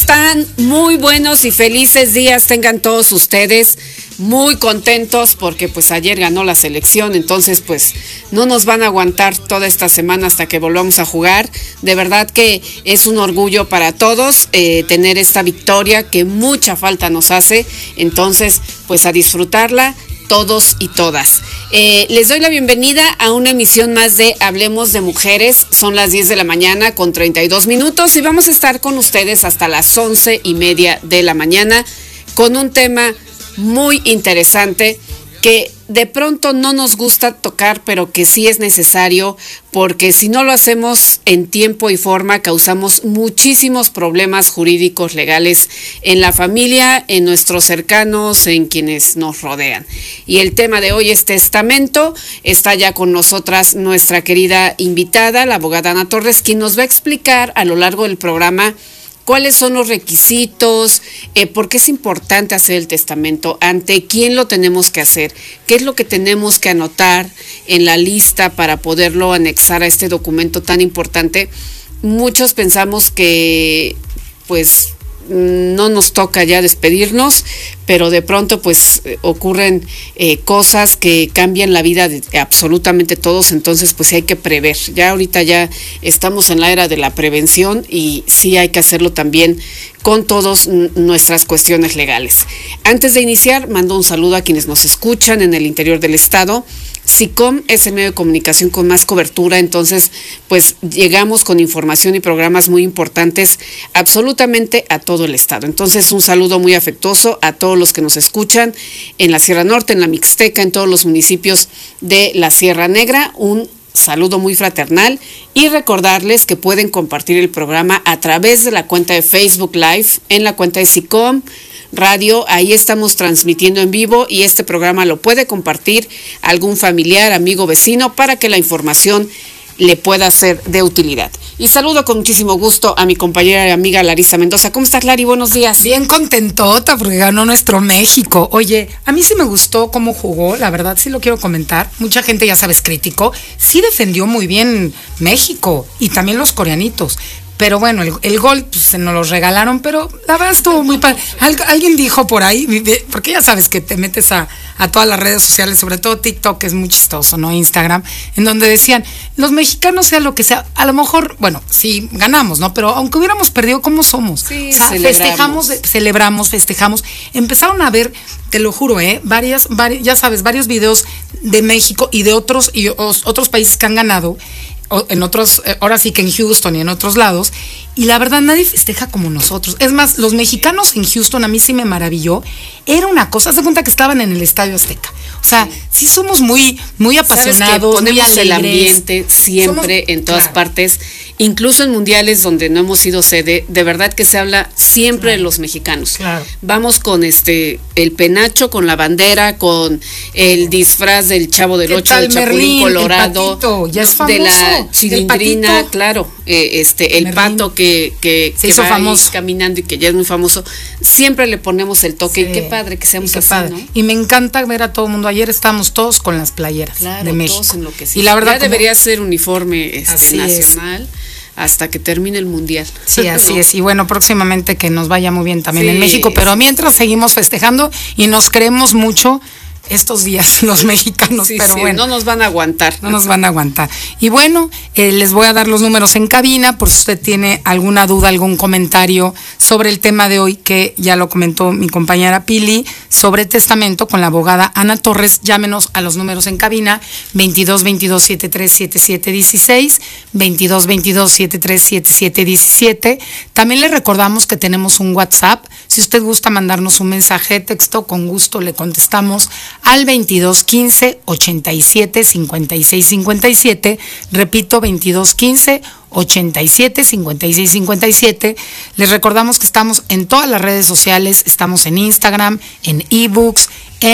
están? Muy buenos y felices días tengan todos ustedes, muy contentos porque pues ayer ganó la selección, entonces pues no nos van a aguantar toda esta semana hasta que volvamos a jugar. De verdad que es un orgullo para todos tener esta victoria que mucha falta nos hace, entonces pues a disfrutarla todos y todas. Les doy la bienvenida a una emisión más de Hablemos de Mujeres. Son las 10 de la mañana con 32 minutos y vamos a estar con ustedes hasta las 11:30 de la mañana con un tema muy interesante que de pronto no nos gusta tocar, pero que sí es necesario, porque si no lo hacemos en tiempo y forma, causamos muchísimos problemas jurídicos, legales, en la familia, en nuestros cercanos, en quienes nos rodean. Y el tema de hoy es testamento. Está ya con nosotras nuestra querida invitada, la abogada Ana Torres, quien nos va a explicar a lo largo del programa cuáles son los requisitos, por qué es importante hacer el testamento, ante quién lo tenemos que hacer, qué es lo que tenemos que anotar en la lista para poderlo anexar a este documento tan importante. Muchos pensamos que pues no nos toca ya despedirnos, pero de pronto pues ocurren cosas que cambian la vida de absolutamente todos, entonces pues sí hay que prever. Ya ahorita ya estamos en la era de la prevención y sí hay que hacerlo también con todas nuestras cuestiones legales. Antes de iniciar, mando un saludo a quienes nos escuchan en el interior del estado. SICOM es el medio de comunicación con más cobertura, entonces pues llegamos con información y programas muy importantes absolutamente a todo el estado. Entonces un saludo muy afectuoso a todos los que nos escuchan en la Sierra Norte, en la Mixteca, en todos los municipios de la Sierra Negra. Un saludo muy fraternal y recordarles que pueden compartir el programa a través de la cuenta de Facebook Live, en la cuenta de SICOM Radio. Ahí estamos transmitiendo en vivo y este programa lo puede compartir a algún familiar, amigo, vecino, para que la información le pueda ser de utilidad. Y saludo con muchísimo gusto a mi compañera y amiga Larisa Mendoza. ¿Cómo estás, Lari? Buenos días. Bien contentota porque ganó nuestro México. Oye, a mí sí me gustó cómo jugó, la verdad sí lo quiero comentar. Mucha gente, ya sabes, criticó. Sí defendió muy bien México y también los coreanitos. Pero bueno, el gol pues, se nos lo regalaron, pero la verdad estuvo muy padre. Alguien dijo por ahí, porque ya sabes que te metes a todas las redes sociales, sobre todo TikTok, que es muy chistoso, ¿no? Instagram, en donde decían, los mexicanos, sea lo que sea, a lo mejor, bueno, sí, ganamos, ¿no? Pero aunque hubiéramos perdido, ¿cómo somos? Sí, o sea, festejamos. Empezaron a ver, te lo juro, ya sabes, varios videos de México y de otros países que han ganado, en otros, ahora sí que en Houston y en otros lados, y la verdad nadie festeja como nosotros. Es más, los mexicanos en Houston a mí sí me maravilló. Era una cosa, haz de cuenta que estaban en el Estadio Azteca. O sea, sí somos muy apasionados, ponemos muy alegres. El ambiente siempre en todas partes, incluso en mundiales donde no hemos sido sede, de verdad que se habla siempre de los mexicanos. Claro. Vamos con el penacho, con la bandera, con el disfraz del Chavo del Ocho, del Chapulín Colorado, el patito, ya es famoso, de la chilindrina, claro, el pato que se hizo va famoso caminando y que ya es muy famoso. Siempre le ponemos el toque, sí. Y qué padre que seamos así, ¿no? Y me encanta ver a todo el mundo. Ayer estábamos todos con las playeras de México. Todos enloquecidos. Y la verdad ya debería ser uniforme nacional hasta que termine el mundial. Sí, así es. Y bueno, próximamente que nos vaya muy bien también en México, pero sí. Mientras seguimos festejando y nos creemos mucho estos días los mexicanos, pero bueno. No nos van a aguantar. No nos van a aguantar. Y bueno, les voy a dar los números en cabina por si usted tiene alguna duda, algún comentario sobre el tema de hoy, que ya lo comentó mi compañera Pili, sobre testamento con la abogada Ana Torres. Llámenos a los números en cabina, 2222-737716, 2222-737717. También le recordamos que tenemos un WhatsApp. Si usted gusta mandarnos un mensaje de texto, con gusto le contestamos al 2215-87-56-57, repito, 2215-87-56-57. Les recordamos que estamos en todas las redes sociales, estamos en Instagram, en eBooks,